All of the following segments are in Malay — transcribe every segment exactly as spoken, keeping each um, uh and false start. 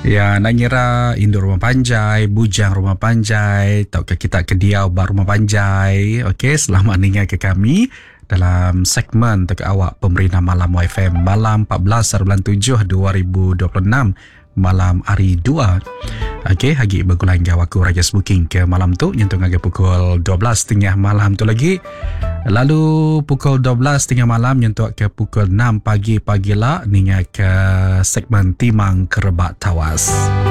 Ya, nak ngira Indo Rumah Panjai, Bujang Rumah Panjai, tahukah kita Kediau Bar Rumah Panjai. Okey, selamat dengar ke kami dalam segmen untuk awak Pemberina Malam Y F M malam empat belas bulan tujuh dua ribu dua puluh enam, malam hari dua. Okey, hagi bergulang gawa aku Rajas Booking ke malam tu nyentuh agak pukul dua belas tiga puluh malam tu lagi. Lalu pukul dua belas tiga puluh malam nyentuh ke pukul enam pagi pagi lah ninga ke segmen Timang Kerebak Tawas.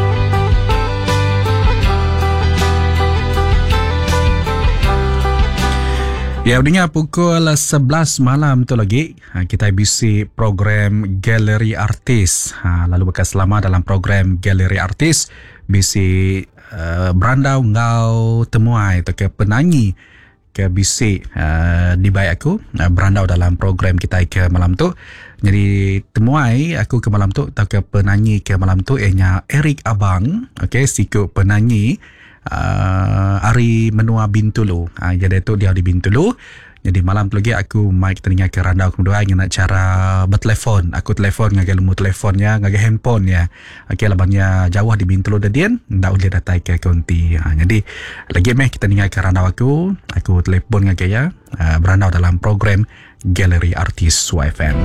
Ya, dengar pukul sebelas malam tu lagi kita bisi program Galeri Artis. Ha, lalu bekas selama dalam program Galeri Artis bisi uh, berandau ngau temuai atau ke penanyi ke bisi uh, di baik aku uh, berandau dalam program kita ke malam tu. Jadi temuai aku ke malam tu atau ke penanyi ke malam tu ianya Eric Abang. Okey, siku penanyi uh, Ari Menua Bintulu. Uh, jadi tu dia di Bintulu. Jadi malam tu lagi aku mai kita dengar ke randau kedua yang nak cara bertelefon. Aku telefon ngagai lemu telefonnya, ngagai handphone ya. Okey, labannya jauh di Bintulu dadian, ndak boleh datang ke konti. Ha, jadi lagi meh kita dengar ke randau aku, aku telefon ngagai ya, uh, berandau dalam program Galeri Artis Y F M.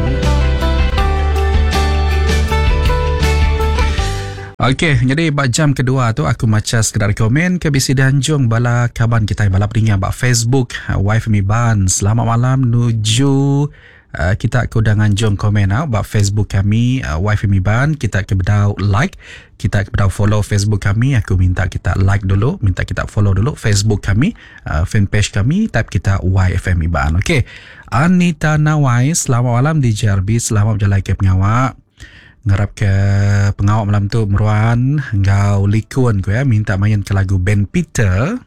Okey, jadi bak jam kedua tu aku macam sekedar komen ke bisi danjung bala kaban kita balap dengan bak Facebook Y F M Iban. Selamat malam nuju uh, kita aku dengan jong komen out bak Facebook kami uh, Y F M Iban. Kita ke bedau like, kita ke bedau follow Facebook kami. Aku minta kita like dulu, minta kita follow dulu Facebook kami, uh, fanpage kami, type kita Y F M Iban. Okey. Anita Nawai, selamat malam di J R B. Selamat berjalan ke pengawak. Ngarap ke pengawak malam tu meruan ngau likun ko ya, minta main ke lagu Ben Peter.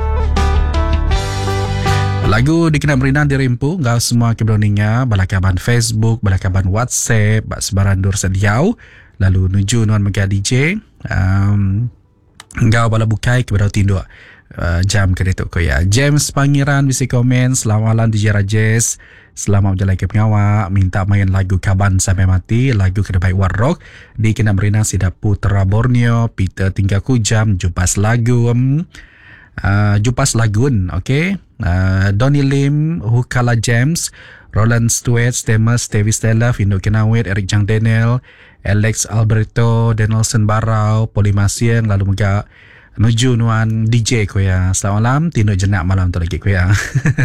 Lagu dikenal berinan di rimpu ngau semua keberaninya balakaban Facebook, balakaban WhatsApp, bak sebaran dur sediau. Lalu nuju nuan mega D J. Um, ngau bala bukai ke bedau tinduk. Uh, jam ke detuk ko ya. James Pangeran bisi komen, selamat malam D J Rajes. Selamat berjalan ke pengawak. Minta main lagu Kaban Sampai Mati, lagu Kedebai Warrock di Kena Berina Sidak Putra Borneo, Peter Tinggal Kujam, Jupas Lagu, um, uh, Jupas Lagun, okay. Uh, Donny Lim, Hukala James, Roland Stewart, Stemus, David Stella, Findo Kenawit, Eric Jang Daniel, Alex Alberto, Danielson Barau, Polimasian, lalu juga nuju nuan D J ko ya. Selamat malam, tino jenak malam tu lagi ko ya.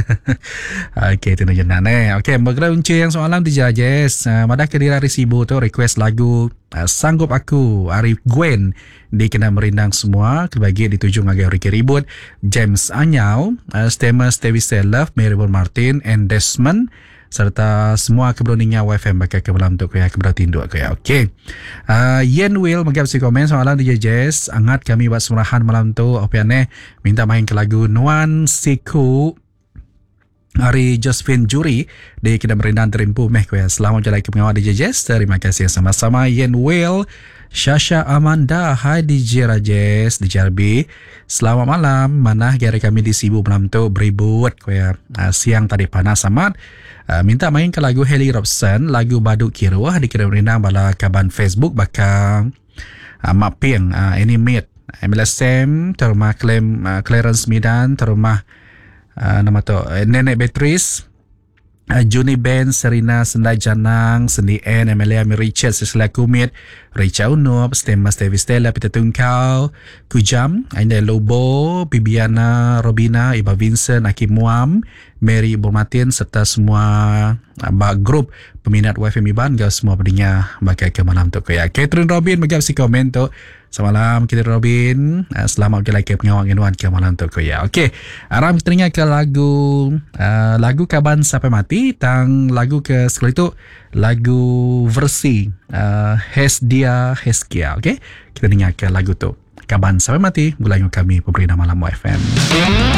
Okey, tino jenak eh. Okey, bergerak unci yang soalan D J Rajes. Uh, madah kedira resibu tu request lagu uh, Sanggup Aku Arif Gwen di Kena Merindang semua kebagi dituju ngagai Ricky Ribut, James Anyau, uh, Stemus Davis Love, Marybel Martin and Desmond serta semua keberaniannya Y F M bakal ke malam tu kaya keberau tinduk kaya. Okey. Uh, Yen Will menggap si komen soalan D J Jazz. Angat kami buat semurahan malam tu. Opiane minta main ke lagu Nuan Siku Hari Josephine Juri di Kena Merindang Terimpu meh kaya. Selamat jalan ke pengawal D J Jazz. Terima kasih sama-sama Yen Will. Shasha Amanda, hai D J Rajes, D J R B. Selamat malam. Mana gara kami di Sibu malam tu beribut kaya. Uh, siang tadi panas amat. Uh, minta main ke lagu Haley Robson, lagu Baduk Kiruah di Kena Merindang bala kaban Facebook bakal uh, Maping, uh, Animate, M L S M, terumah Clem, uh, Clarence Midan, terumah uh, nama tu uh, Nenek Beatrice, uh, Juni Ben, Serena Sendai Janang, Sendi N, M L A Amir Richard, Sesla Kumit, Richa Unup, Stemas Davis Stella, Peter Tungkau, Kujam, Ainda Lobo, Bibiana, Robina, Iba Vincent, Hakim Muam, Mary Ibu Martin serta semua uh, grup peminat Y F M Iban gak semua pedihnya bagai ke malam tu kaya. Catherine Robin bagi si komen tu. Selamat malam Catherine Robin. Uh, selamat berjalan ke pengawal ngenuan ke malam tu kaya. Okey. Aram kita dengar ke lagu uh, lagu Kaban Sampai Mati tang lagu ke sekali tu lagu versi uh, Hesdia Heskia. Okey. Kita dengar ke lagu tu Kaban Sampai Mati bulan kami Pemberina Malam Y F M.